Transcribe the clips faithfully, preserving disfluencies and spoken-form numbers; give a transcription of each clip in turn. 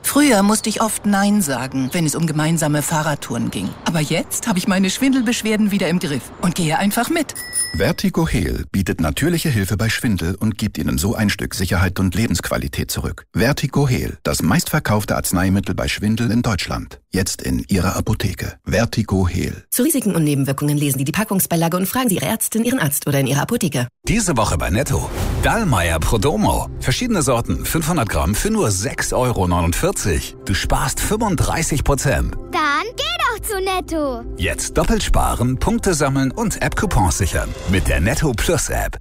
Früher musste ich oft Nein sagen, wenn es um gemeinsame Fahrradtouren ging. Aber jetzt habe ich meine Schwindelbeschwerden wieder im Griff und gehe einfach mit. Vertigo Heal bietet natürliche Hilfe bei Schwindel und gibt Ihnen so ein Stück Sicherheit und Lebensqualität zurück. Vertigo Heal, das meistverkaufte Arzneimittel bei Schwindel in Deutschland. Jetzt in Ihrer Apotheke. Vertigo Heal. Zu Risiken und Nebenwirkungen lesen Sie die Packungsbeilage und fragen Sie Ihre Ärztin, Ihren Arzt oder in Ihrer Apotheke. Diese Woche bei Netto. Dallmayr Prodomo. Verschiedene Sorten, fünfhundert Gramm für nur sechs Euro neunundvierzig. Du sparst fünfunddreißig Prozent. Dann geh doch zu Netto. Jetzt doppelt sparen, Punkte sammeln und App-Coupons sichern. Mit der Netto Plus App.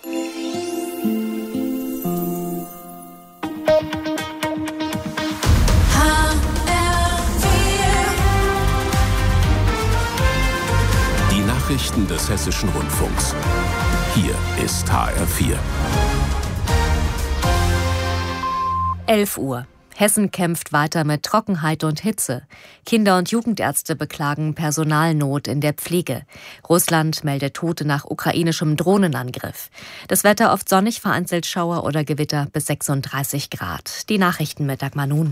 Die Nachrichten des Hessischen Rundfunks. Hier ist H R vier. elf Uhr. Hessen kämpft weiter mit Trockenheit und Hitze. Kinder- und Jugendärzte beklagen Personalnot in der Pflege. Russland meldet Tote nach ukrainischem Drohnenangriff. Das Wetter oft sonnig, vereinzelt Schauer oder Gewitter bis sechsunddreißig Grad. Die Nachrichten mit Dagmar Nun.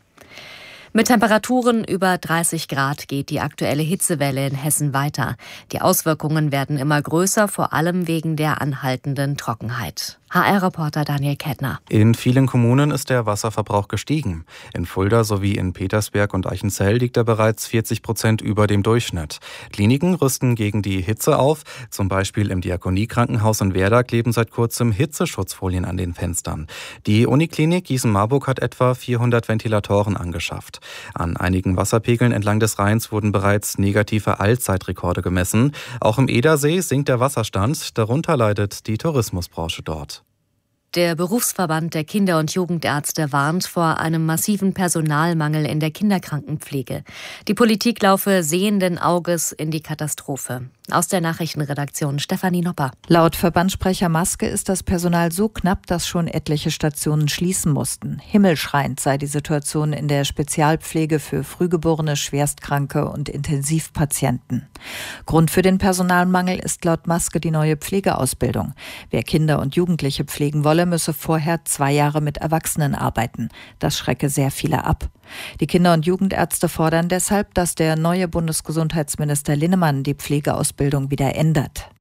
Mit Temperaturen über dreißig Grad geht die aktuelle Hitzewelle in Hessen weiter. Die Auswirkungen werden immer größer, vor allem wegen der anhaltenden Trockenheit. H R-Reporter Daniel Kettner. In vielen Kommunen ist der Wasserverbrauch gestiegen. In Fulda sowie in Petersberg und Eichenzell liegt er bereits vierzig Prozent über dem Durchschnitt. Kliniken rüsten gegen die Hitze auf. Zum Beispiel im Diakoniekrankenhaus in Werder kleben seit kurzem Hitzeschutzfolien an den Fenstern. Die Uniklinik Gießen-Marburg hat etwa vierhundert Ventilatoren angeschafft. An einigen Wasserpegeln entlang des Rheins wurden bereits negative Allzeitrekorde gemessen. Auch im Edersee sinkt der Wasserstand. Darunter leidet die Tourismusbranche dort. Der Berufsverband der Kinder- und Jugendärzte warnt vor einem massiven Personalmangel in der Kinderkrankenpflege. Die Politik laufe sehenden Auges in die Katastrophe. Aus der Nachrichtenredaktion Stefanie Nopper. Laut Verbandssprecher Maske ist das Personal so knapp, dass schon etliche Stationen schließen mussten. Himmelschreiend sei die Situation in der Spezialpflege für Frühgeborene, Schwerstkranke und Intensivpatienten. Grund für den Personalmangel ist laut Maske die neue Pflegeausbildung. Wer Kinder und Jugendliche pflegen wolle, müsse vorher zwei Jahre mit Erwachsenen arbeiten. Das schrecke sehr viele ab. Die Kinder- und Jugendärzte fordern deshalb, dass der neue Bundesgesundheitsminister Linnemann die Pflegeausbildung wieder ändert.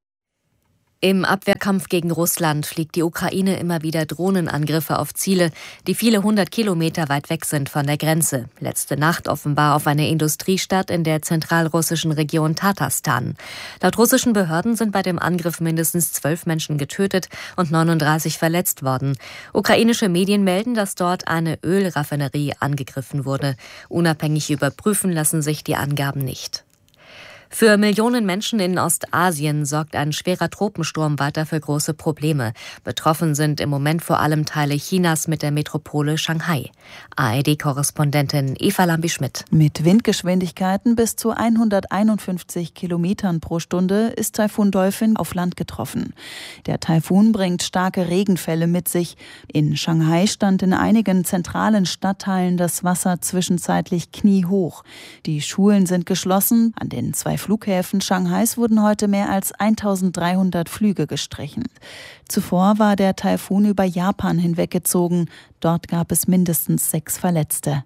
Im Abwehrkampf gegen Russland fliegt die Ukraine immer wieder Drohnenangriffe auf Ziele, die viele hundert Kilometer weit weg sind von der Grenze. Letzte Nacht offenbar auf eine Industriestadt in der zentralrussischen Region Tatarstan. Laut russischen Behörden sind bei dem Angriff mindestens zwölf Menschen getötet und neununddreißig verletzt worden. Ukrainische Medien melden, dass dort eine Ölraffinerie angegriffen wurde. Unabhängig überprüfen lassen sich die Angaben nicht. Für Millionen Menschen in Ostasien sorgt ein schwerer Tropensturm weiter für große Probleme. Betroffen sind im Moment vor allem Teile Chinas mit der Metropole Shanghai. A R D-Korrespondentin Eva Lambi-Schmidt. Mit Windgeschwindigkeiten bis zu hunderteinundfünfzig Kilometern pro Stunde ist Taifun Dolphin auf Land getroffen. Der Taifun bringt starke Regenfälle mit sich. In Shanghai stand in einigen zentralen Stadtteilen das Wasser zwischenzeitlich kniehoch. Die Schulen sind geschlossen. An den zwei Flughäfen Shanghais wurden heute mehr als eintausenddreihundert Flüge gestrichen. Zuvor war der Taifun über Japan hinweggezogen. Dort gab es mindestens sechs Verletzte.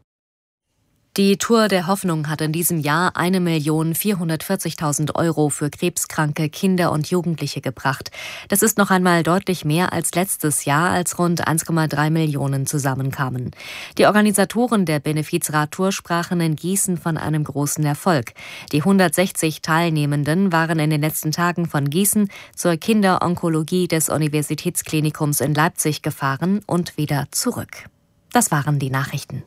Die Tour der Hoffnung hat in diesem Jahr eine Million vierhundertvierzigtausend Euro für krebskranke Kinder und Jugendliche gebracht. Das ist noch einmal deutlich mehr als letztes Jahr, als rund eins Komma drei Millionen zusammenkamen. Die Organisatoren der Benefizradtour sprachen in Gießen von einem großen Erfolg. Die hundertsechzig Teilnehmenden waren in den letzten Tagen von Gießen zur Kinderonkologie des Universitätsklinikums in Leipzig gefahren und wieder zurück. Das waren die Nachrichten.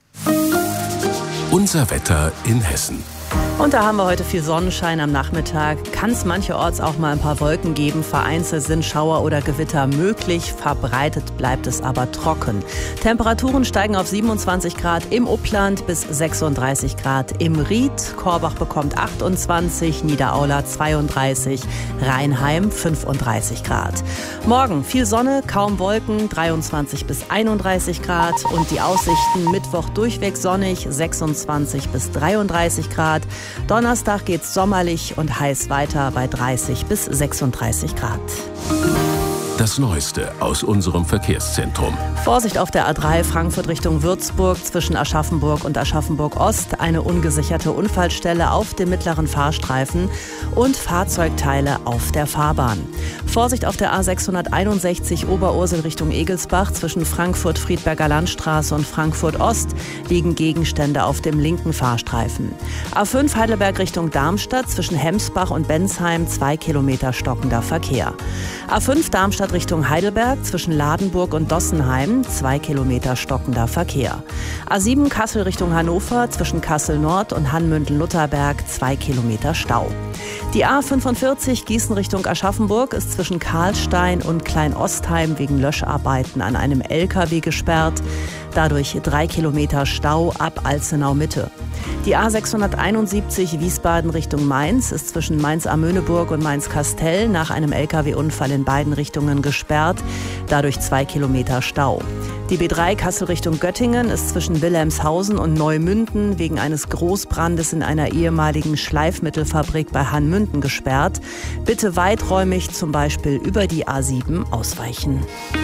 Unser Wetter in Hessen. Und da haben wir heute viel Sonnenschein am Nachmittag. Kann es mancherorts auch mal ein paar Wolken geben. Vereinzelt sind Schauer oder Gewitter möglich. Verbreitet bleibt es aber trocken. Temperaturen steigen auf siebenundzwanzig Grad im Upland bis sechsunddreißig Grad im Ried. Korbach bekommt achtundzwanzig, Niederaula zweiunddreißig, Rheinheim fünfunddreißig Grad. Morgen viel Sonne, kaum Wolken, dreiundzwanzig bis einunddreißig Grad. Und die Aussichten: Mittwoch durchweg sonnig, sechsundzwanzig bis dreiunddreißig Grad. Donnerstag geht's sommerlich und heiß weiter bei dreißig bis sechsunddreißig Grad. Das Neueste aus unserem Verkehrszentrum. Vorsicht auf der A drei Frankfurt Richtung Würzburg zwischen Aschaffenburg und Aschaffenburg-Ost. Eine ungesicherte Unfallstelle auf dem mittleren Fahrstreifen und Fahrzeugteile auf der Fahrbahn. Vorsicht auf der A sechshunderteinundsechzig Oberursel Richtung Egelsbach zwischen Frankfurt-Friedberger Landstraße und Frankfurt-Ost liegen Gegenstände auf dem linken Fahrstreifen. A fünf Heidelberg Richtung Darmstadt zwischen Hemsbach und Bensheim zwei Kilometer stockender Verkehr. A fünf Darmstadt Richtung Heidelberg zwischen Ladenburg und Dossenheim zwei Kilometer stockender Verkehr. A sieben Kassel Richtung Hannover zwischen Kassel Nord und Hanmünden-Lutherberg zwei Kilometer Stau. Die A fünfundvierzig Gießen Richtung Aschaffenburg ist zwischen Karlstein und Kleinostheim wegen Löscharbeiten an einem L K W gesperrt. Dadurch drei Kilometer Stau ab Alzenau Mitte. Die A sechshunderteinundsiebzig Wiesbaden Richtung Mainz ist zwischen Mainz-Amöneburg und Mainz-Kastell nach einem L K W-Unfall in beiden Richtungen gesperrt. Dadurch zwei Kilometer Stau. Die B drei Kassel Richtung Göttingen ist zwischen Wilhelmshausen und Neumünden wegen eines Großbrandes in einer ehemaligen Schleifmittelfabrik bei Hanmünden gesperrt. Bitte weiträumig zum Beispiel über die A sieben ausweichen.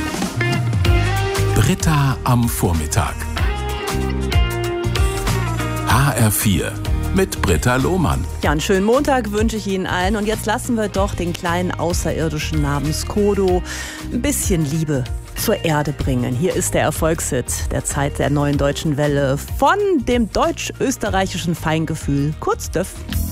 Britta am Vormittag. H R vier mit Britta Lohmann. Ja, einen schönen Montag wünsche ich Ihnen allen. Und jetzt lassen wir doch den kleinen Außerirdischen namens Kodo ein bisschen Liebe zur Erde bringen. Hier ist der Erfolgshit der Zeit der neuen deutschen Welle von dem deutsch-österreichischen Feingefühl, kurz D Ö F.